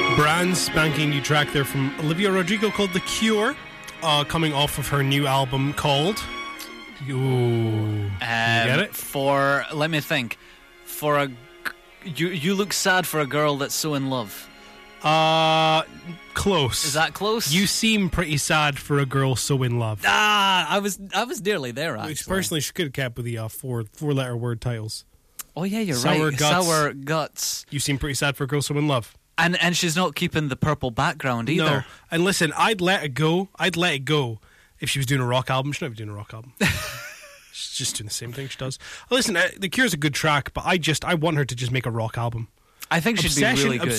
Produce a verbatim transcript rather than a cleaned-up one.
Brand spanking new track there from Olivia Rodrigo called The Cure, uh, coming off of her new album called... Ooh, um, you get it? For, let me think, for a... You, you look sad for a girl that's so in love. Uh, close. Is that close? You seem pretty sad for a girl so in love. Ah, I was I was nearly there, actually. Which personally she could have kept with the uh, four, four-letter word titles. Oh, yeah, you're Sour right. Guts. Sour Guts. You seem pretty sad for a girl so in love. And and she's not keeping the purple background either. No. And listen, I'd let it go. I'd let it go if she was doing a rock album. She's not even doing a rock album. She's just doing the same thing she does. Listen, uh, The Cure's a good track, but I just I want her to just make a rock album. I think she'd Obsession, be really good.